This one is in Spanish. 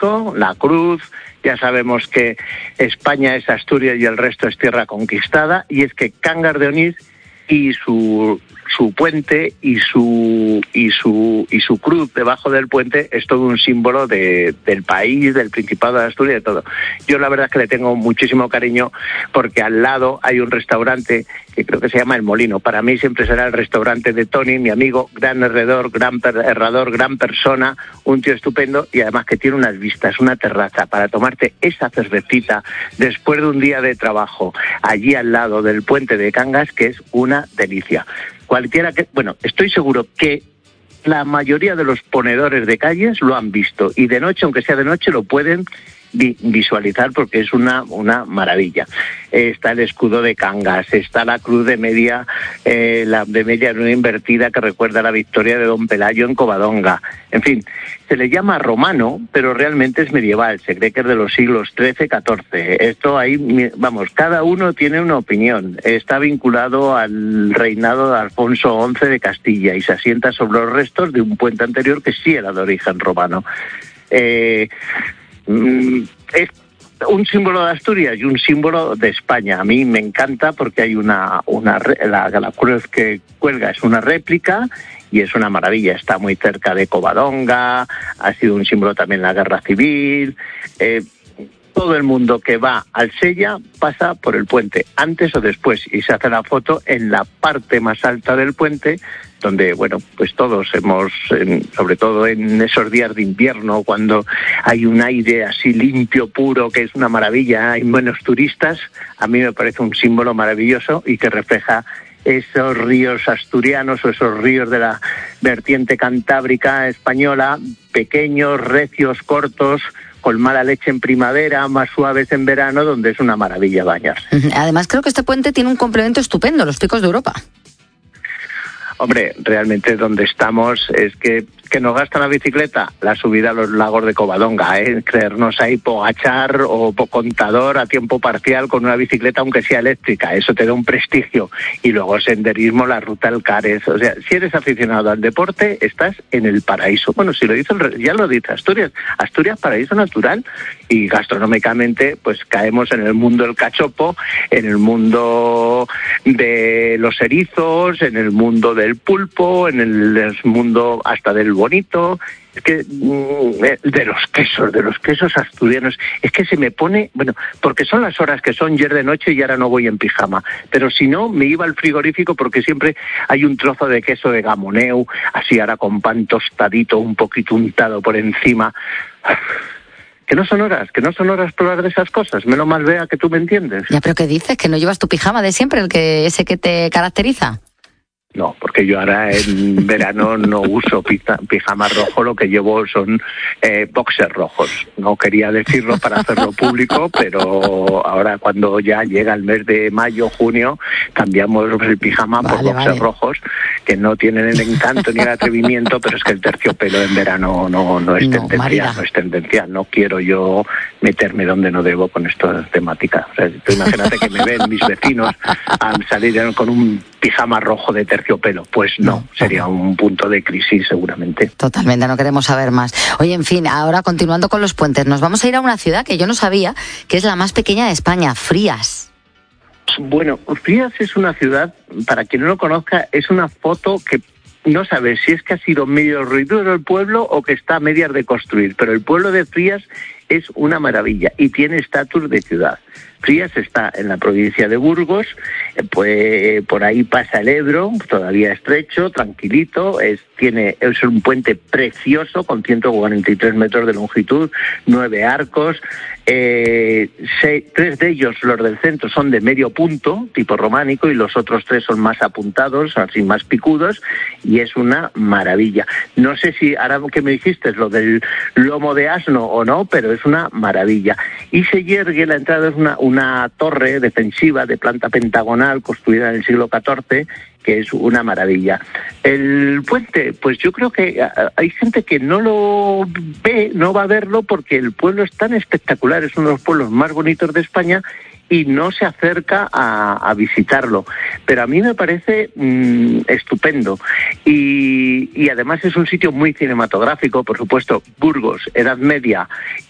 histórico, la cruz. Ya sabemos que España es Asturias y el resto es tierra conquistada, y es que Cangas de Onís y su puente y su cruz debajo del puente es todo un símbolo del país, del Principado de Asturias, de todo. Yo la verdad es que le tengo muchísimo cariño porque al lado hay un restaurante que creo que se llama El Molino. Para mí siempre será el restaurante de Tony, mi amigo, gran herrador, gran persona, un tío estupendo, y además que tiene unas vistas, una terraza para tomarte esa cervecita después de un día de trabajo allí al lado del puente de Cangas, que es una delicia. Estoy seguro que la mayoría de los ponedores de calles lo han visto, y de noche, aunque sea de noche, lo pueden visualizar porque es una maravilla. Está el escudo de Cangas, está la cruz de media, la de media luna invertida que recuerda la victoria de Don Pelayo en Covadonga. En fin, se le llama romano, pero realmente es medieval, se cree que es de los siglos XIII, XIV. Esto ahí, vamos, cada uno tiene una opinión. Está vinculado al reinado de Alfonso XI de Castilla y se asienta sobre los restos de un puente anterior que sí era de origen romano. Es un símbolo de Asturias y un símbolo de España. A mí me encanta porque hay la cruz que cuelga es una réplica y es una maravilla. Está muy cerca de Covadonga, ha sido un símbolo también en la Guerra Civil. Todo el mundo que va al Sella pasa por el puente, antes o después, y se hace la foto en la parte más alta del puente, donde, bueno, pues todos sobre todo en esos días de invierno, cuando hay un aire así limpio, puro, que es una maravilla, hay menos turistas, a mí me parece un símbolo maravilloso y que refleja esos ríos asturianos o esos ríos de la vertiente cantábrica española, pequeños, recios, cortos, con mala leche en primavera, más suaves en verano, donde es una maravilla bañarse. Además, creo que este puente tiene un complemento estupendo, los Picos de Europa. Hombre, realmente donde estamos es que nos gasta la bicicleta, la subida a los lagos de Covadonga, creernos ahí Pogachar o Contador a tiempo parcial con una bicicleta, aunque sea eléctrica, eso te da un prestigio. Y luego senderismo, la ruta Alcares, o sea, si eres aficionado al deporte, estás en el paraíso. Bueno, si lo dice, ya lo dice Asturias, paraíso natural, y gastronómicamente pues caemos en el mundo del cachopo, en el mundo de los erizos, en el mundo del pulpo, en el mundo hasta del bonito, es que de los quesos asturianos, es que se me pone, bueno, porque son las horas que son, ayer de noche y ahora no voy en pijama, pero si no, me iba al frigorífico porque siempre hay un trozo de queso de Gamoneu, así ahora con pan tostadito, un poquito untado por encima. Que no son horas probar de esas cosas, menos mal, Bea, que tú me entiendes. Ya, pero ¿qué dices? ¿Que no llevas tu pijama de siempre, ese que te caracteriza? No, porque yo ahora en verano no uso pijama rojo, lo que llevo son boxers rojos. No quería decirlo para hacerlo público, pero ahora cuando ya llega el mes de mayo, junio, cambiamos el pijama por boxers rojos, que no tienen el encanto ni el atrevimiento, pero es que el terciopelo en verano no es tendencial. No quiero yo meterme donde no debo con esta temática. O sea, tú imagínate que me ven mis vecinos a salir con un pijama rojo de terciopelo, pues no, sería un punto de crisis seguramente. Totalmente, no queremos saber más. Oye, en fin, ahora continuando con los puentes, nos vamos a ir a una ciudad que yo no sabía que es la más pequeña de España, Frías. Bueno, Frías es una ciudad, para quien no lo conozca, es una foto que no sabes si es que ha sido medio ruidoso el pueblo o que está a medias de construir, pero el pueblo de Frías es una maravilla y tiene estatus de ciudad. Frías está en la provincia de Burgos, pues por ahí pasa el Ebro, todavía estrecho, tranquilito, es un puente precioso con 143 metros de longitud, 9 arcos, 3 de ellos, los del centro, son de medio punto, tipo románico, y los otros 3 son más apuntados, así más picudos, y es una maravilla. No sé si, ahora que me dijiste lo del lomo de asno o no, pero es una maravilla. Y se yergue, la entrada es una torre defensiva de planta pentagonal construida en el siglo XIV, que es una maravilla. El puente, pues yo creo que hay gente que no lo ve, no va a verlo porque el pueblo es tan espectacular, es uno de los pueblos más bonitos de España y no se acerca a visitarlo. Pero a mí me parece estupendo. Y además es un sitio muy cinematográfico, por supuesto, Burgos, Edad Media